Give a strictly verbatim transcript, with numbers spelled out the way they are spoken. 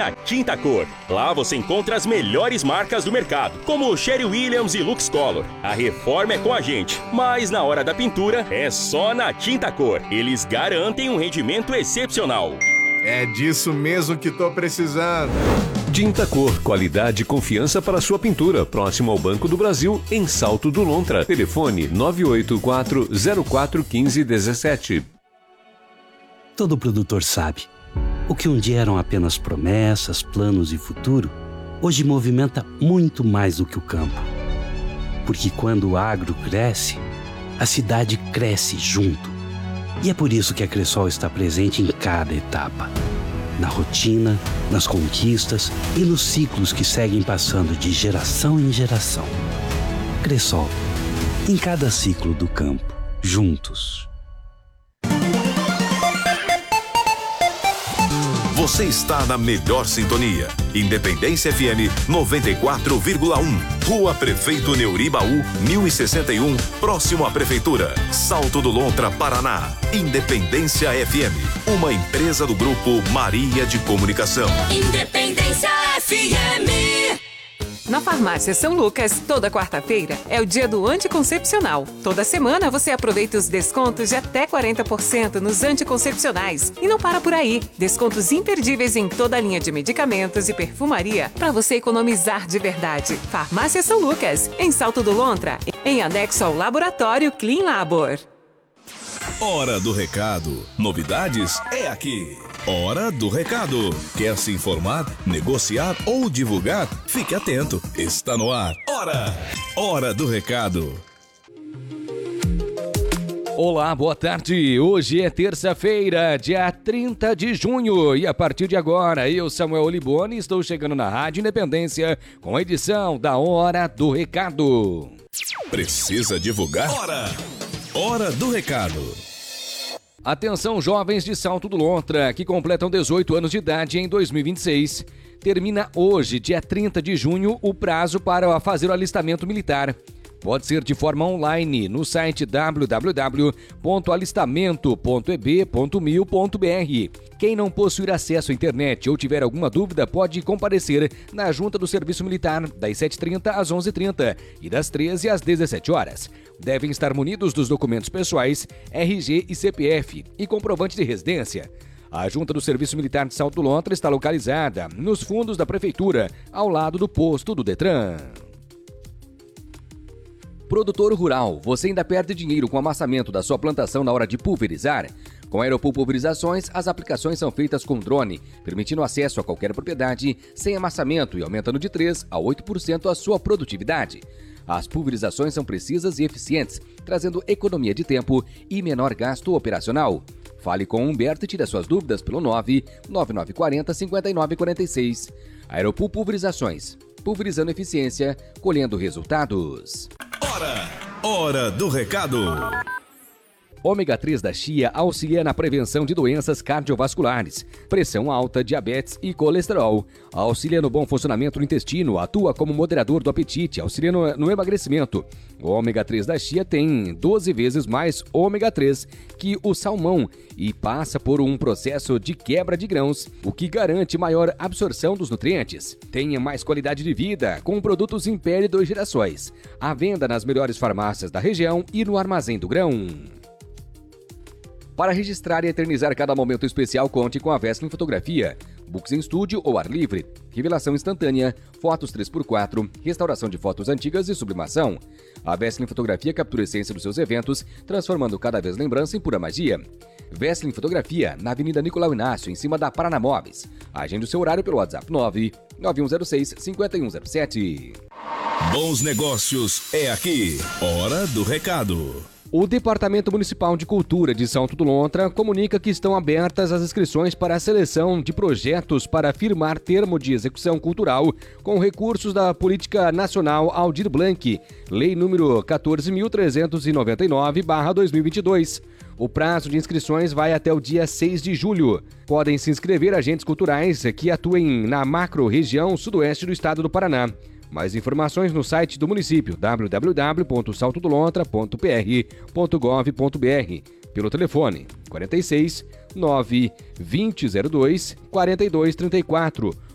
na Tinta Cor. Lá você encontra as melhores marcas do mercado, como Sherwin Williams e Lux Color. A reforma é com a gente, mas na hora da pintura é só na Tinta Cor. Eles garantem um rendimento excepcional. É disso mesmo que tô precisando. Tinta Cor, qualidade e confiança para sua pintura. Próximo ao Banco do Brasil, em Salto do Lontra. Telefone nove oito quatro zero quatro um cinco um sete. Todo produtor sabe. O que um dia eram apenas promessas, planos e futuro, hoje movimenta muito mais do que o campo. Porque quando o agro cresce, a cidade cresce junto. E é por isso que a Cressol está presente em cada etapa. Na rotina, nas conquistas e nos ciclos que seguem passando de geração em geração. Cressol, em cada ciclo do campo, juntos. Você está na melhor sintonia. Independência F M noventa e quatro vírgula um. Rua Prefeito Neuribaú, mil e sessenta e um, próximo à Prefeitura. Salto do Lontra, Paraná. Independência F M, uma empresa do Grupo Maria de Comunicação. Independência F M. Na Farmácia São Lucas, toda quarta-feira é o dia do anticoncepcional. Toda semana você aproveita os descontos de até quarenta por cento nos anticoncepcionais. E não para por aí. Descontos imperdíveis em toda a linha de medicamentos e perfumaria para você economizar de verdade. Farmácia São Lucas, em Salto do Lontra, em anexo ao Laboratório Clean Labor. Hora do recado. Novidades é aqui. Hora do recado. Quer se informar, negociar ou divulgar? Fique atento. Está no ar. Hora. Hora do recado. Olá, boa tarde. Hoje é terça-feira, dia trinta de junho. E a partir de agora, eu, Samuel Oliboni, estou chegando na Rádio Independência com a edição da Hora do Recado. Precisa divulgar? Hora. Hora do recado. Atenção, jovens de Salto do Lontra, que completam dezoito anos de idade em dois mil e vinte e seis. Termina hoje, dia trinta de junho, o prazo para fazer o alistamento militar. Pode ser de forma online no site w w w ponto alistamento ponto e b ponto mil ponto b r. Quem não possuir acesso à internet ou tiver alguma dúvida pode comparecer na Junta do Serviço Militar das sete e trinta às onze e trinta e das treze às dezessete horas. Devem estar munidos dos documentos pessoais, R G e C P F e comprovante de residência. A Junta do Serviço Militar de Salto do Lontra está localizada nos fundos da Prefeitura, ao lado do posto do Detran. Produtor rural, você ainda perde dinheiro com o amassamento da sua plantação na hora de pulverizar? Com a Aeropool Pulverizações, as aplicações são feitas com drone, permitindo acesso a qualquer propriedade sem amassamento e aumentando de três a oito por cento a sua produtividade. As pulverizações são precisas e eficientes, trazendo economia de tempo e menor gasto operacional. Fale com o Humberto e tire as suas dúvidas pelo nove nove nove quatro zero cinco nove quatro seis. Aeropool Pulverizações, pulverizando eficiência, colhendo resultados. Hora. Hora do recado. Ômega três da chia auxilia na prevenção de doenças cardiovasculares, pressão alta, diabetes e colesterol. Auxilia no bom funcionamento do intestino, atua como moderador do apetite, auxilia no, no emagrecimento. O ômega três da chia tem doze vezes mais ômega três que o salmão e passa por um processo de quebra de grãos, o que garante maior absorção dos nutrientes. Tenha mais qualidade de vida com produtos Império Dois Girassóis. À venda nas melhores farmácias da região e no Armazém do Grão. Para registrar e eternizar cada momento especial, conte com a Vestlin Fotografia. Books em estúdio ou ar livre, revelação instantânea, fotos três por quatro, restauração de fotos antigas e sublimação. A Vestlin Fotografia captura a essência dos seus eventos, transformando cada vez lembrança em pura magia. Vestlin Fotografia, na Avenida Nicolau Inácio, em cima da Paraná Móveis. Agende o seu horário pelo WhatsApp nove nove um zero seis cinco um zero sete. Bons negócios é aqui. Hora do recado. O Departamento Municipal de Cultura de Salto do Lontra comunica que estão abertas as inscrições para a seleção de projetos para firmar termo de execução cultural com recursos da Política Nacional Aldir Blanc, Lei número quatorze mil trezentos e noventa e nove barra dois mil e vinte e dois. O prazo de inscrições vai até o dia seis de julho. Podem se inscrever agentes culturais que atuem na macro-região sudoeste do estado do Paraná. Mais informações no site do município w w w ponto salto do lontra ponto p r ponto gov ponto b r, pelo telefone quarenta e seis, nove, vinte, zero dois, quarenta e dois, trinta e quatro